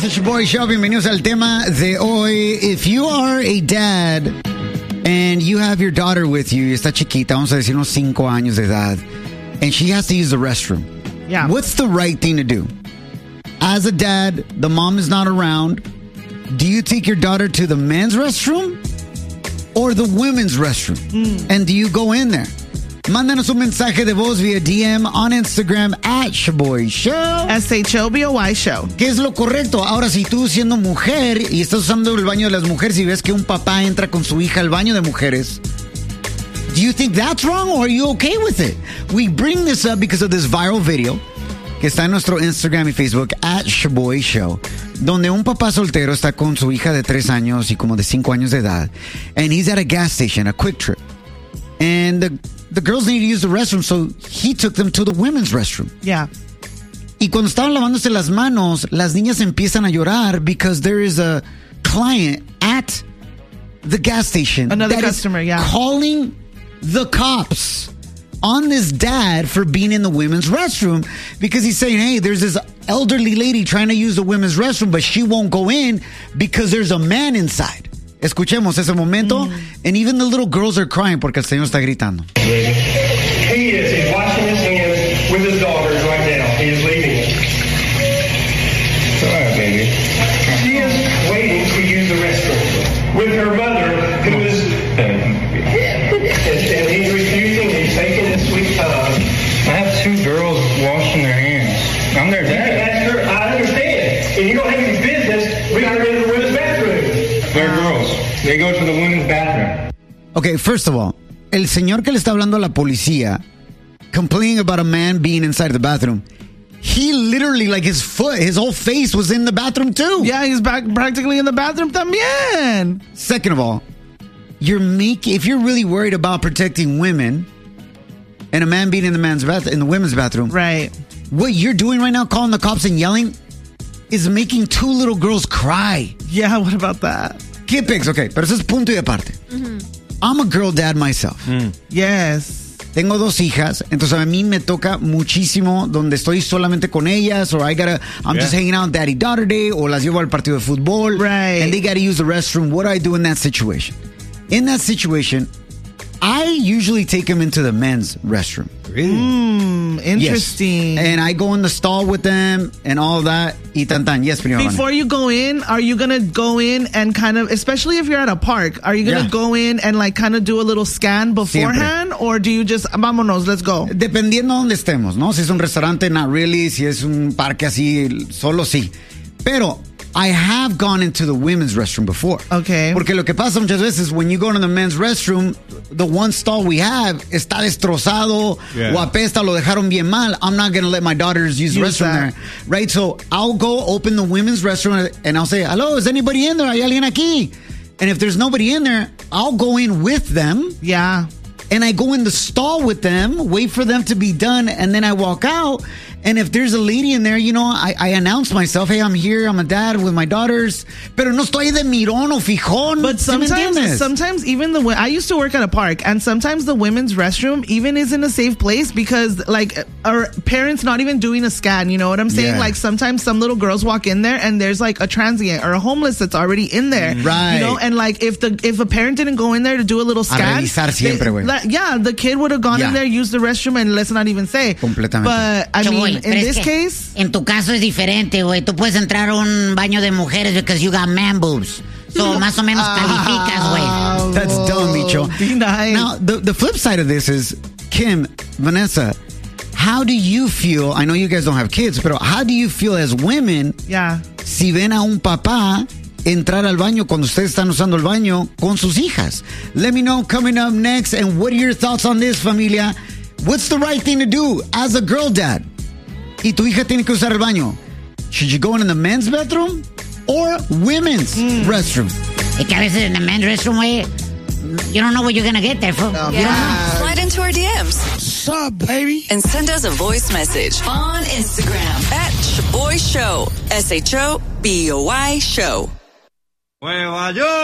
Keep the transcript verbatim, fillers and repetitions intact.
bienvenidos a Shaboy Show, bienvenidos al tema de hoy. If you are a dad and you have your daughter with you, y está chiquita, vamos a decir unos cinco años de edad, and she has to use the restroom, yeah. What's the right thing to do? As a dad, the mom is not around. Do you take your daughter to the men's restroom or the women's restroom? Mm. And do you go in there? Mándanos un mensaje de voz via D M on Instagram at Shaboy Show. S H O B O Y Show. ¿Qué es lo correcto? Ahora, si tú siendo mujer y estás usando el baño de las mujeres y ves que un papá entra con su hija al baño de mujeres, do you think that's wrong or are you okay with it? We bring this up because of this viral video que está en nuestro Instagram y Facebook at Shaboy Show, donde un papá soltero está con su hija de tres años y como de cinco años de edad, and he's at a gas station, a Quick Trip, and the, the girls need to use the restroom, so he took them to the women's restroom. Yeah. Y cuando estaban lavándose las manos, las niñas empiezan a llorar because there is a client at the gas station. Another that customer, is yeah. calling the cops on this dad for being in the women's restroom because he's saying, hey, there's this elderly lady trying to use the women's restroom, but she won't go in because there's a man inside. Escuchemos ese momento, mm. and even the little girls are crying porque el señor está gritando. He is. He's washing his hands with his daughters right now. He is leaving it. It's all right, baby. She is waiting to use the restroom with her mother, who is... and he's refusing. He's taking his sweet time. I have two girls washing their hands. I'm their dad. That's her. I understand. And you don't have any business. We got to go to the women's bathroom. They're girls. They go to the women's bathroom. Okay, first of all, el señor que le está hablando a la policía, complaining about a man being inside the bathroom, he literally, like his foot, his whole face was in the bathroom too. Yeah, he's back practically in the bathroom también. Second of all, you're making, if you're really worried about protecting women and a man being in the man's bath in the women's bathroom, right? What you're doing right now, calling the cops and yelling, is making two little girls cry. Yeah, what about that? ¿Qué pics? Okay, pero eso es punto y aparte. Mm-hmm. I'm a girl dad myself. Mm. Yes. Tengo dos hijas, entonces a mí me toca muchísimo donde estoy solamente con ellas, or I gotta, I'm yeah. just hanging out daddy-daughter day, o las llevo al partido de fútbol, right. and they gotta use the restroom. What do I do in that situation? In that situation, I usually take them into the men's restroom. Really? Mm, interesting. Yes. And I go in the stall with them and all that. Y tan tan. Yes, prima. Before you go in, are you going to go in and kind of, especially if you're at a park, are you going to yeah. go in and like kind of do a little scan beforehand? Siempre. Or do you just, vámonos, let's go? Dependiendo de donde estemos, ¿no? Si es un restaurante, not really. Si es un parque así, solo sí. Pero I have gone into the women's restroom before. Okay. Porque lo que pasa muchas veces, when you go to the men's restroom, the one stall we have está destrozado yeah. o apesta, lo dejaron bien mal. I'm not going to let my daughters use, use the restroom that. there. Right? So I'll go open the women's restroom and I'll say, hello, is anybody in there? ¿Hay alguien aquí? And if there's nobody in there, I'll go in with them. Yeah. And I go in the stall with them, wait for them to be done, and then I walk out. And if there's a lady in there, you know, I, I announce myself, hey, I'm here, I'm a dad with my daughters. Pero no estoy de mirón o fijón. But sometimes, sometimes even the, I used to work at a park, and sometimes the women's restroom even is in a safe place because, like, our parents not even doing a scan, you know what I'm saying? Yeah. Like, sometimes some little girls walk in there and there's, like, a transient or a homeless that's already in there. Right. You know, and, like, if the if a parent didn't go in there to do a little scan. A revisar siempre, güey. Like, yeah, the kid would have gone yeah. in there, used the restroom, and let's not even say. Completamente. But, I mean, in this es case. En tu caso es diferente, güey. Tú puedes entrar a un baño de mujeres because you got man boobs. So, más o menos calificas, güey. That's dumb, Micho. Nice. Now, the, the flip side of this is, Kim, Vanessa, how do you feel? I know you guys don't have kids, but how do you feel as women yeah. si ven a un papá entrar al baño cuando ustedes están usando el baño con sus hijas? Let me know coming up next. And what are your thoughts on this, familia? What's the right thing to do as a girl dad? Y tu hija tiene que usar el baño. Should you go in the men's bathroom or women's mm. restroom? Es que a veces in the men's restroom, güey, you don't know what you're going to get there for. Yeah. yeah. Slide into our D Ms. What's up, baby? And send us a voice message on Instagram at Shaboy Show. S H O B O Y Show. Nueva York.